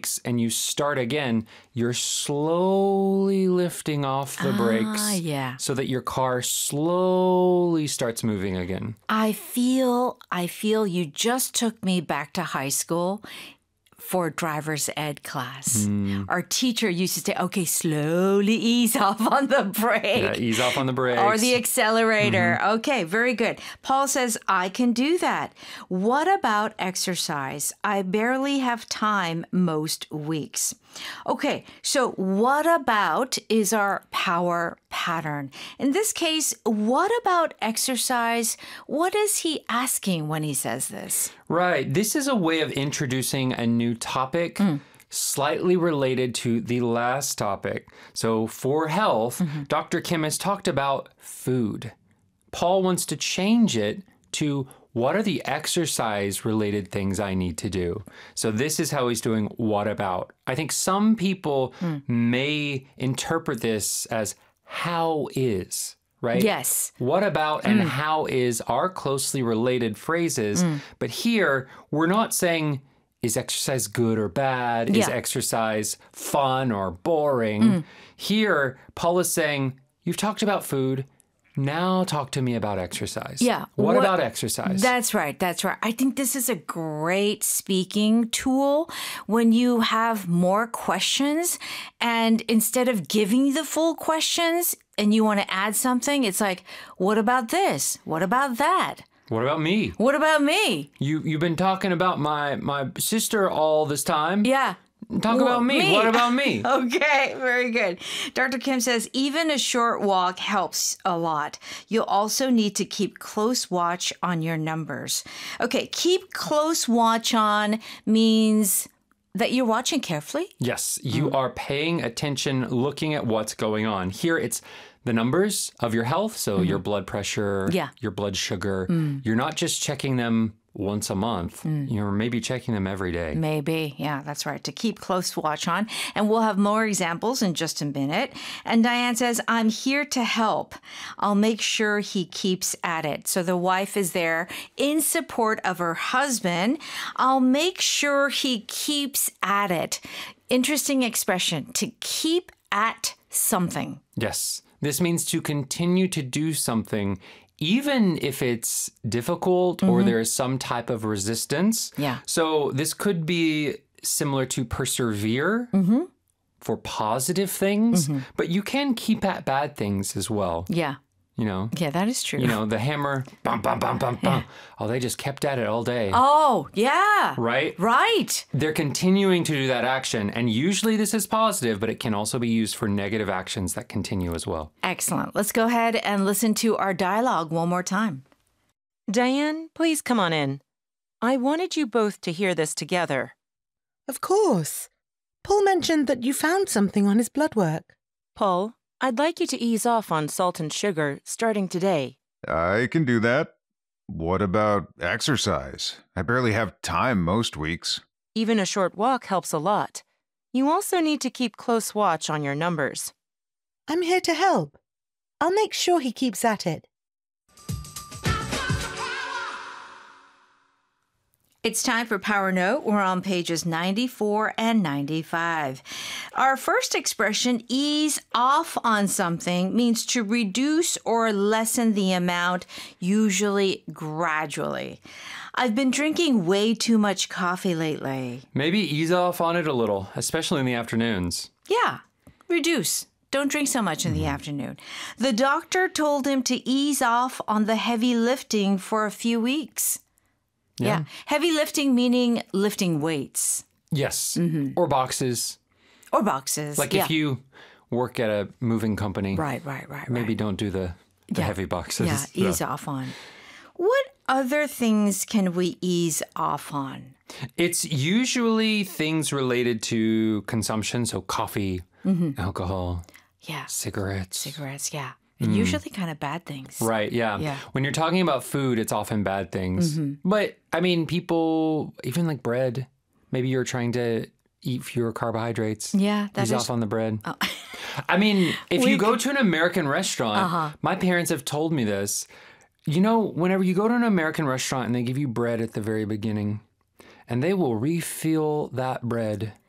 brakes and you start again, you're slowly lifting off the brakes so that your car slowly starts moving again. I feel you just took me back to high school for driver's ed class. Our teacher used to say, okay, slowly ease off on the brake. Yeah, ease off on the brakes. Or the accelerator. Okay, very good. Paul says, I can do that. What about exercise? I barely have time most weeks. Okay, so what about is our power pattern? In this case, what about exercise? What is he asking when he says this? Right. This is a way of introducing a new topic slightly related to the last topic. So for health, Dr. Kim has talked about food. Paul wants to change it to what are the exercise-related things I need to do? So this is how he's doing what about. I think some people may interpret this as how is, right? Yes. What about and how is are closely related phrases. But here, we're not saying, is exercise good or bad? Is exercise fun or boring? Here, Paul is saying, you've talked about food. Now talk to me about exercise. Yeah. What about exercise? That's right. That's right. I think this is a great speaking tool when you have more questions and instead of giving the full questions and you want to add something, it's like, what about this? What about that? What about me? What about me? You've been talking about my sister all this time. Yeah. Talk about me. What about me? Okay, very good. Dr. Kim says, even a short walk helps a lot. You'll also need to keep close watch on your numbers. Okay, keep close watch on means that you're watching carefully? Yes, you are paying attention, looking at what's going on. Here, it's the numbers of your health, so your blood pressure, your blood sugar. You're not just checking them once a month. You're maybe checking them every day. Maybe. Yeah, that's right. To keep close watch on. And we'll have more examples in just a minute. And Diane says, I'm here to help. I'll make sure he keeps at it. So the wife is there in support of her husband. I'll make sure he keeps at it. Interesting expression, to keep at something. Yes. This means to continue to do something even if it's difficult or there is some type of resistance. Yeah. So this could be similar to persevere for positive things, but you can keep at bad things as well. Yeah. You know? Yeah, that is true. You know, the hammer, bum, bum, bum, bum, bum. Oh, they just kept at it all day. Oh, yeah. Right? Right. They're continuing to do that action. And usually this is positive, but it can also be used for negative actions that continue as well. Excellent. Let's go ahead and listen to our dialogue one more time. Diane, please come on in. I wanted you both to hear this together. Of course. Paul mentioned that you found something on his blood work. Paul, I'd like you to ease off on salt and sugar starting today. I can do that. What about exercise? I barely have time most weeks. Even a short walk helps a lot. You also need to keep close watch on your numbers. I'm here to help. I'll make sure he keeps at it. It's time for Power Note. We're on pages 94 and 95. Our first expression, ease off on something, means to reduce or lessen the amount, usually gradually. I've been drinking way too much coffee lately. Maybe ease off on it a little, especially in the afternoons. Yeah, reduce. Don't drink so much in the afternoon. The doctor told him to ease off on the heavy lifting for a few weeks. Yeah. Heavy lifting meaning lifting weights. Yes. Or boxes. Or boxes. Like if you work at a moving company. Right. Maybe don't do the heavy boxes. Yeah, ease off on. What other things can we ease off on? It's usually things related to consumption. So coffee, alcohol, cigarettes. Yeah. And usually kind of bad things. Right, yeah. When you're talking about food, it's often bad things. But, I mean, people, even like bread, maybe you're trying to eat fewer carbohydrates. Yeah, that ease is... off on the bread. Oh. I mean, if you go to an American restaurant, my parents have told me this. You know, whenever you go to an American restaurant and they give you bread at the very beginning, and they will refill that bread